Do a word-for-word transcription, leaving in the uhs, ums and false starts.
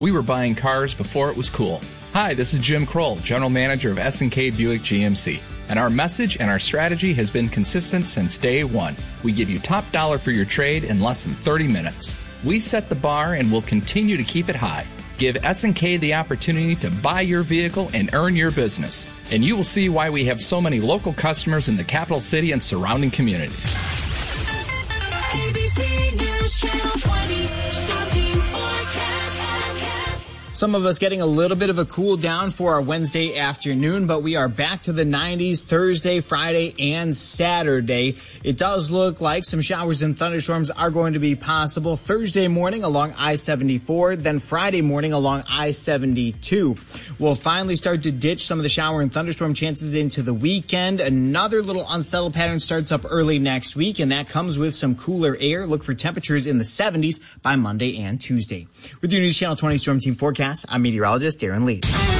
We were buying cars before it was cool. Hi, this is Jim Kroll, General Manager of S and K Buick G M C. And our message and our strategy has been consistent since day one. We give you top dollar for your trade in less than thirty minutes. We set the bar and will continue to keep it high. Give S and K the opportunity to buy your vehicle and earn your business. And you will see why we have so many local customers in the capital city and surrounding communities. A B C News Channel twenty, Storm Team Forecast. Some of us getting a little bit of a cool down for our Wednesday afternoon, but we are back to the nineties Thursday, Friday, and Saturday. It does look like some showers and thunderstorms are going to be possible Thursday morning along I seventy-four, then Friday morning along I seventy-two. We'll finally start to ditch some of the shower and thunderstorm chances into the weekend. Another little unsettled pattern starts up early next week, and that comes with some cooler air. Look for temperatures in the seventies by Monday and Tuesday. With your News Channel twenty Storm Team Forecast, I'm meteorologist Darren Lee.